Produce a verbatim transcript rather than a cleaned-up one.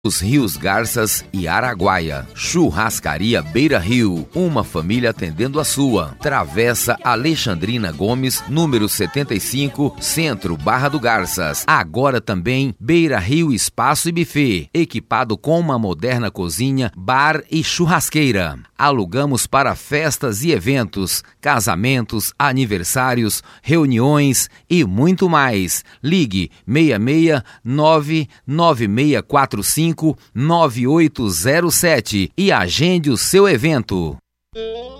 Os Rios Garças e Araguaia. Churrascaria Beira Rio, uma família atendendo a sua. Travessa Alexandrina Gomes, número setenta e cinco, Centro, Barra do Garças. Agora também Beira Rio Espaço e Buffet, equipado com uma moderna cozinha, bar e churrasqueira. Alugamos para festas e eventos, casamentos, aniversários, reuniões e muito mais. Ligue seis seis nove nove seis quatro cinco nove oito zero sete e agende o seu evento.